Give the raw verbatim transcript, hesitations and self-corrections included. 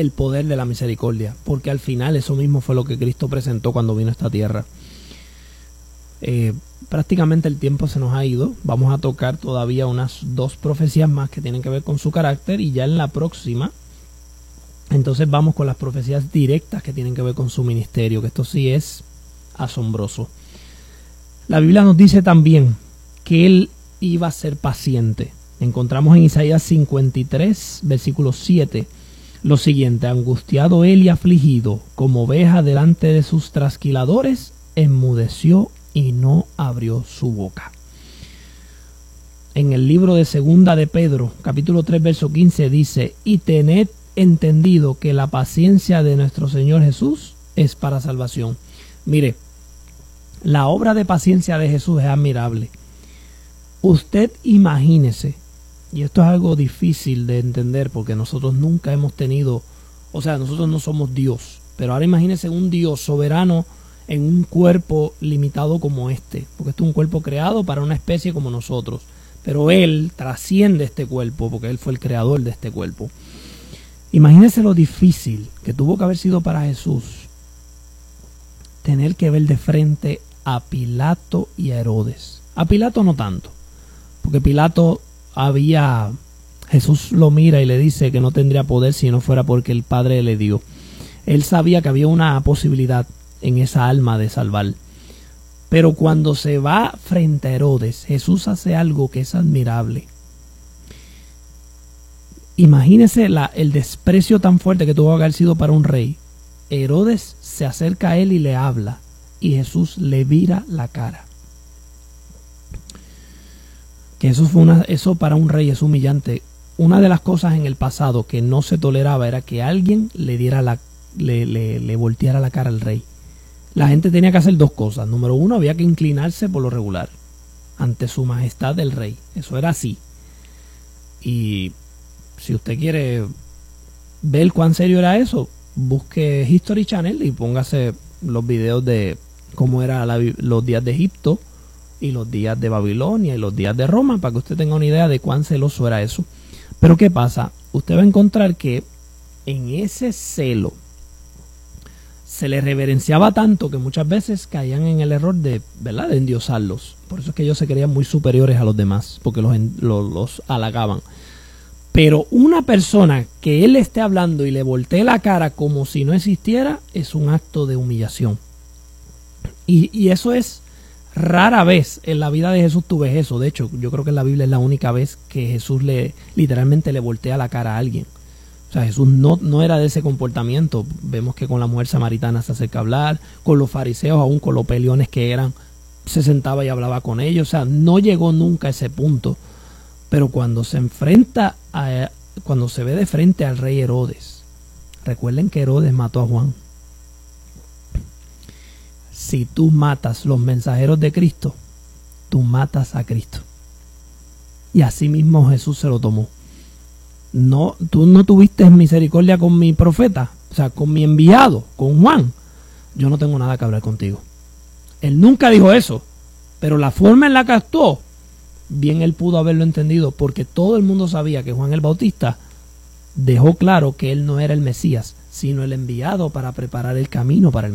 el poder de la misericordia, porque al final eso mismo fue lo que Cristo presentó cuando vino a esta tierra. Eh, prácticamente el tiempo se nos ha ido. Vamos a tocar todavía unas dos profecías más que tienen que ver con su carácter, y ya en la próxima entonces vamos con las profecías directas que tienen que ver con su ministerio, que esto sí es asombroso. La Biblia nos dice también que él iba a ser paciente. Encontramos en Isaías cincuenta y tres, versículo siete, lo siguiente: angustiado él y afligido, como oveja delante de sus trasquiladores, enmudeció y no abrió su boca. En el libro de Segunda de Pedro, capítulo tres, verso quince, dice: y tened entendido que la paciencia de nuestro Señor Jesús es para salvación. Mire, la obra de paciencia de Jesús es admirable. Usted imagínese, y esto es algo difícil de entender porque nosotros nunca hemos tenido, o sea, nosotros no somos Dios, pero ahora imagínese un Dios soberano en un cuerpo limitado como este, porque este es un cuerpo creado para una especie como nosotros, pero Él trasciende este cuerpo porque Él fue el creador de este cuerpo. Imagínese lo difícil que tuvo que haber sido para Jesús tener que ver de frente a Pilato y a Herodes. A Pilato no tanto, porque Pilato había, Jesús lo mira y le dice que no tendría poder si no fuera porque el Padre le dio. Él sabía que había una posibilidad en esa alma de salvar. Pero cuando se va frente a Herodes, Jesús hace algo que es admirable. Imagínese la, el desprecio tan fuerte que tuvo que haber sido para un rey. Herodes se acerca a él y le habla, y Jesús le vira la cara. Que eso fue una, eso para un rey es humillante. Una de las cosas en el pasado que no se toleraba era que alguien le diera la, le, le, le volteara la cara al rey. La gente tenía que hacer dos cosas. Número uno, había que inclinarse por lo regular ante su majestad el rey. Eso era así. Y si usted quiere ver cuán serio era eso, busque History Channel y póngase los videos de cómo eran los días de Egipto y los días de Babilonia y los días de Roma, para que usted tenga una idea de cuán celoso era eso. Pero ¿qué pasa? Usted va a encontrar que en ese celo se les reverenciaba tanto que muchas veces caían en el error de, ¿verdad?, de endiosarlos. Por eso es que ellos se creían muy superiores a los demás, porque los, los, los halagaban. Pero una persona que él esté hablando y le voltee la cara como si no existiera, es un acto de humillación. Y, y eso es rara vez en la vida de Jesús tú ves eso. De hecho, yo creo que en la Biblia es la única vez que Jesús le literalmente le voltea la cara a alguien. O sea, Jesús no, no era de ese comportamiento. Vemos que con la mujer samaritana se acerca a hablar, con los fariseos, aún con los peleones que eran, se sentaba y hablaba con ellos. O sea, no llegó nunca a ese punto. Pero cuando se enfrenta, a, cuando se ve de frente al rey Herodes, recuerden que Herodes mató a Juan. Si tú matas los mensajeros de Cristo, tú matas a Cristo. Y así mismo Jesús se lo tomó. No, tú no tuviste misericordia con mi profeta, o sea, con mi enviado, con Juan. Yo no tengo nada que hablar contigo. Él nunca dijo eso, pero la forma en la que actuó, bien él pudo haberlo entendido, porque todo el mundo sabía que Juan el Bautista dejó claro que él no era el Mesías, sino el enviado para preparar el camino para el